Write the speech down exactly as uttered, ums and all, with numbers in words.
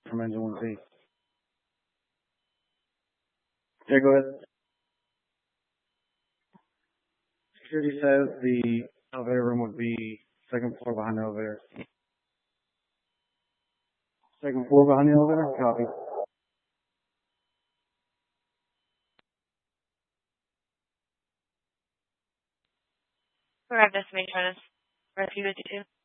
from engine one Z. Yeah, go ahead. Security says the elevator room would be second floor behind the elevator. Second floor behind the elevator? Copy. Grab this matrix. Refuge two.